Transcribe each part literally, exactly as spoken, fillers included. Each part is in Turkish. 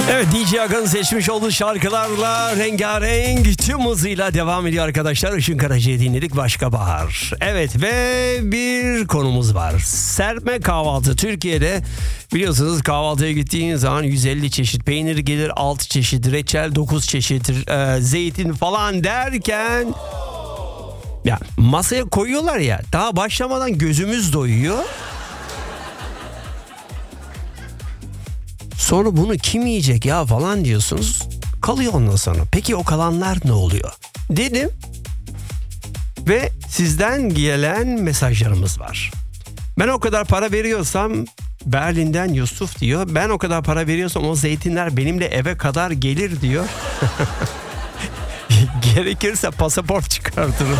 Evet, D J Aga'nın seçmiş olduğu şarkılarla rengarenk tüm hızıyla devam ediyor arkadaşlar. Işın Karaca'yı dinledik, Başka Bahar. Evet, ve bir konumuz var. Serpme kahvaltı. Türkiye'de biliyorsunuz kahvaltıya gittiğiniz zaman yüz elli çeşit peynir gelir, altı çeşit reçel, dokuz çeşit e, zeytin falan derken... Ya masaya koyuyorlar ya, daha başlamadan gözümüz doyuyor. Sonra bunu kim yiyecek ya falan diyorsunuz. Kalıyor ondan sonra. Peki o kalanlar ne oluyor? Dedim. Ve sizden gelen mesajlarımız var. Ben o kadar para veriyorsam, Berlin'den Yusuf diyor. Ben o kadar para veriyorsam o zeytinler benimle eve kadar gelir diyor. Gerekirse pasaport çıkartırım.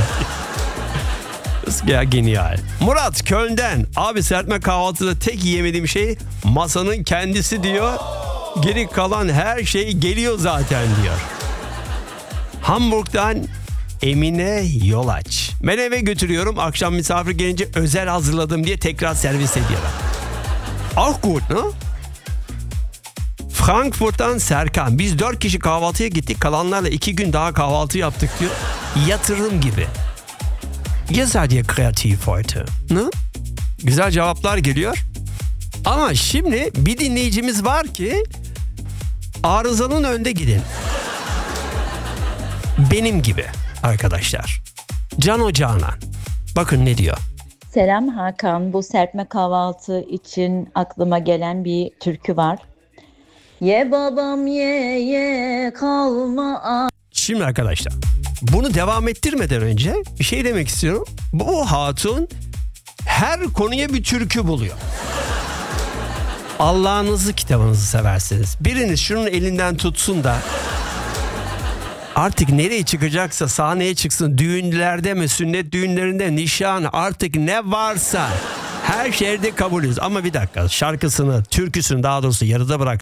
Ya genial. Murat Köln'den, abi serpme kahvaltıda tek yiyemediğim şey masanın kendisi diyor. Geri kalan her şey geliyor zaten diyor. Hamburg'dan Emine Yolaç. Ben eve götürüyorum, akşam misafir gelince özel hazırladım diye tekrar servis ediyorum. Auch gut, ne? Frankfurt'tan Serkan. Biz dört kişi kahvaltıya gittik, kalanlarla iki gün daha kahvaltı yaptık diyor. Yatırım gibi. Ihr seid ihr kreativ heute. Ne? Güzel cevaplar geliyor. Ama şimdi bir dinleyicimiz var ki arızanın önde gidin. Benim gibi arkadaşlar. Cano Canan. Bakın ne diyor. Selam Hakan. Bu serpme kahvaltı için aklıma gelen bir türkü var. Ye babam ye ye kalma. Şimdi arkadaşlar, bunu devam ettirmeden önce bir şey demek istiyorum. Bu hatun her konuya bir türkü buluyor. Allah'ınızı, kitabınızı severseniz biriniz şunun elinden tutsun da artık nereye çıkacaksa sahneye çıksın. Düğünlerde mi, sünnet düğünlerinde, nişan, artık ne varsa her şerde kabulüz. Ama bir dakika, şarkısını, türküsünü daha doğrusu yarıda bıraktı.